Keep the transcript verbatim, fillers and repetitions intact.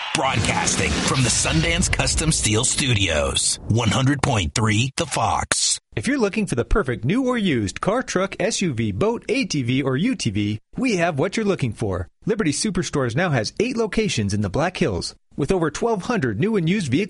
Broadcasting from the Sundance Custom Steel Studios. one hundred point three The Fox. If you're looking for the perfect new or used car, truck, S U V, boat, A T V, or U T V, we have what you're looking for. Liberty Superstores now has eight locations in the Black Hills, with over twelve hundred new and used vehicles